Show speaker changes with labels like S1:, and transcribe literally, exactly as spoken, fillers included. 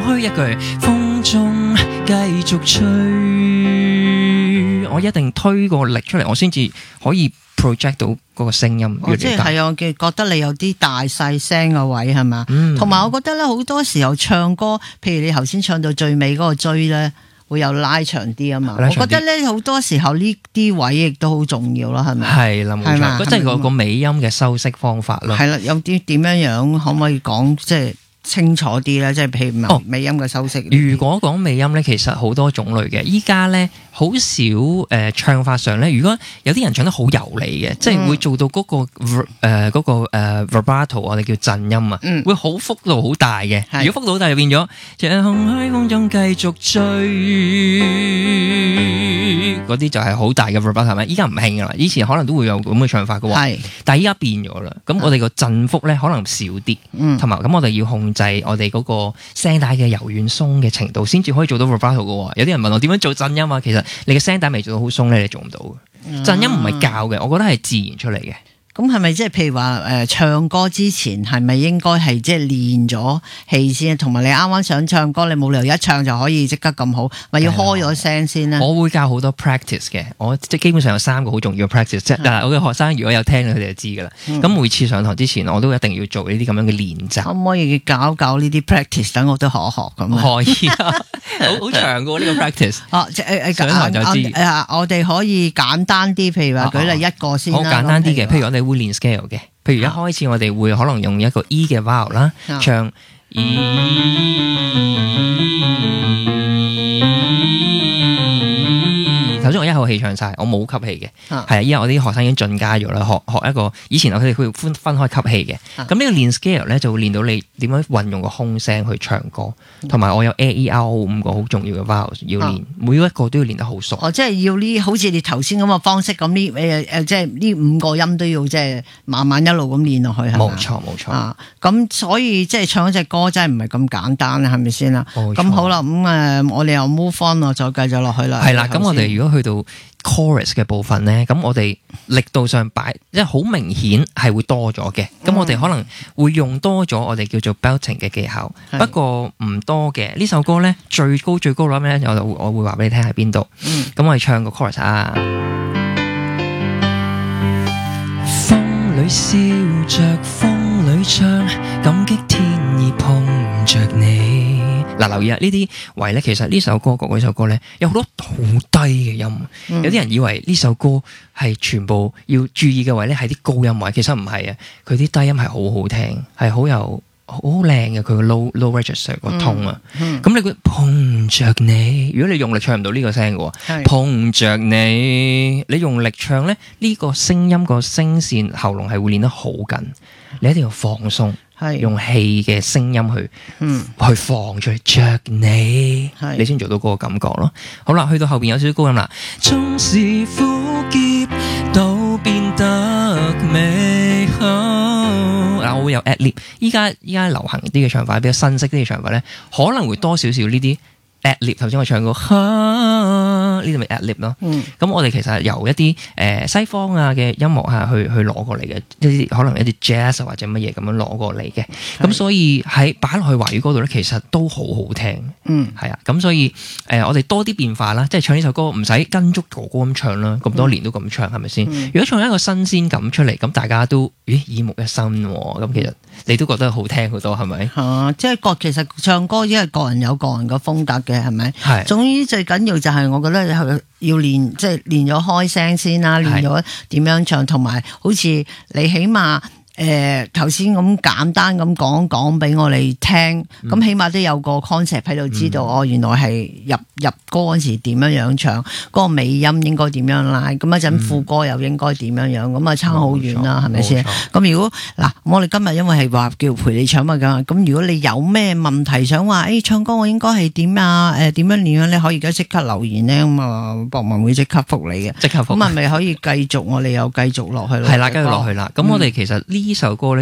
S1: 虛一句風中繼續吹，我一定推個力出嚟，我先至可以 project 到嗰個聲音。
S2: 哦、即係係啊，我覺得你有啲大細聲嘅位係嘛？同埋、嗯、我覺得咧，好多時候唱歌，譬如你頭先唱到最尾嗰個追咧，會有拉長啲啊嘛。我覺得咧，好多時候呢啲位亦都好重要啦，係咪？
S1: 係啦，冇錯。嗰即係個個尾音嘅修飾方法咯。係啦，
S2: 有啲點樣樣可唔可以講即係清楚啲咧？即係譬如哦，尾音嘅修飾。
S1: 如果講尾音咧，其實好多種類嘅。依家咧好少誒、呃、唱法上咧，如果有啲人唱得好油膩嘅，嗯、即係會做到嗰、嗰個誒嗰、呃嗰個誒、呃、vibrato， 我哋叫震音啊，嗯、會好幅度好大嘅。是如果幅度好大就變咗，像空虛風中繼續追，嗰啲就係好大嘅 vibrato 係咪？依家唔興噶啦，以前可能都會有咁嘅唱法嘅喎，係是，但係依家變咗啦。咁我哋個振幅咧可能少啲，同埋咁我哋要控制我哋嗰個聲帶嘅柔軟鬆嘅程度，先至可以做到 vibrato 嘅喎。有啲人問我點樣做震音啊，其實你嘅聲帶未做到好鬆咧，你做唔到嘅。震音唔係教嘅，我覺得係自然出嚟嘅。
S2: 咁係咪即係譬如話誒唱歌之前係咪應該係即係練咗氣先？同埋你啱啱想唱歌，你冇理由一唱就可以即刻咁好，咪要開咗聲先咧？
S1: 我會教好多 practice 嘅，我即係基本上有三個好重要嘅 practice。即係嗱，我嘅學生如果有聽佢哋就知噶啦。咁、嗯、每次上堂之前，我都一定要做呢啲咁樣嘅練習。可唔可以搞搞呢啲 practice， 等我都學一學咁？可以啊，好好長噶呢、呢個 practice。哦，即係上堂就知。啊，我哋可以簡單啲，譬如話舉例一個先啦。好簡單啲嘅，譬如我哋會練 scale 嘅，譬如一開始我哋會可能用一個 E 嘅 vowel 啦，唱 E。頭先我一口氣唱晒，我冇吸氣嘅，係啊，因為我啲學生已經進階咗啦，學學一個以前我佢哋會分分開吸氣嘅，咁呢個練 scale 咧就會練到你點樣運用個胸聲去唱歌，同埋我有 A E R O 五個好重要嘅 vowel 要練，每一個都要練得好熟。哦，即係要呢，好似你頭先咁嘅方式咁呢誒誒，即係呢五個音都要即係慢慢一路咁練落去，係冇錯冇錯。啊，咁所以即係唱一隻歌真係唔係咁簡單啊，係咪先啦？咁好啦，咁誒我哋又 move on 咯，再繼續落去啦。係啦，咁我哋如果去到 chorus 嘅部分咧，咁我哋力度上擺，即係好明顯係會多咗嘅。咁、嗯、我哋可能會用多咗我哋叫做 belting 嘅技巧，是不過唔多嘅。呢首歌咧最高最高攞咩咧？我就我會話俾你聽喺邊度。咁、嗯、我哋唱個 chorus 啊。風裏笑着，風裏唱，感激天意碰着你。嗱，留意啊！呢啲位咧，其實呢首歌嗰首歌咧，有好多好低嘅音。嗯、有啲人以為呢首歌係全部要注意嘅位咧，係啲高音位，其實唔係啊！佢啲低音係好好聽，係好有好靚嘅。佢個 low low register 個 tone 啊。咁、嗯嗯、你會碰着你，如果你用力唱唔到呢個聲嘅，是碰着你，你用力唱咧，呢、呢個聲音個聲線喉嚨係會練得好緊，你一定要放鬆。係用氣嘅聲音去，嗯，去放出去着你，係你先做到嗰個感覺咯。好啦，去到後邊有少少高音啦。縱是苦澀都變得美好。嗱，我會有 ad lib。依家依家流行啲嘅唱法，比較新式啲嘅唱法咧，可能會多少少呢啲 ad lib。頭先我唱過，呢啲咪 ad lib 咯。咁、嗯、我哋其實由一啲誒、呃、西方啊嘅音樂下去去攞過嚟嘅，一啲可能一啲 jazz 或者乜嘢咁樣攞過嚟嘅。咁是所以喺擺落去華語歌度咧，其實都好好聽。嗯，係啊。咁所以誒、呃，我哋多啲變化啦，即係唱呢首歌唔使跟足哥哥咁唱啦，咁多年都咁唱，係咪先？嗯、如果唱一個新鮮感出嚟，咁大家都咦耳目一新喎。咁其實你都覺得好聽好多，係咪？嚇、啊，即係各其實唱歌因為個人有個人嘅風格嘅，係咪？係。總之最緊要就係我覺得要練，即係練咗開聲先啦，練咗點樣唱，同埋好似你起碼誒頭先咁簡單咁講講俾我哋聽，咁、嗯、起碼都有個 concept 喺度，知道、嗯、哦原來係入入歌嗰時點樣樣唱，嗰、嗰個尾音應該點樣拉，咁一陣副歌又應該點樣樣，咁啊差好遠啦，係咪先？咁如果嗱，我哋今日因為係話叫陪你唱嘛，咁如果你有咩問題想話，誒、欸、唱歌我應該係點啊？誒點樣練啊？你可以而家即刻留言咧，咁啊博文會即刻覆你嘅，即刻覆。咁係咪可以繼續我哋又繼續落去咯？係啦，繼續落去啦。咁我哋其實呢首歌咧。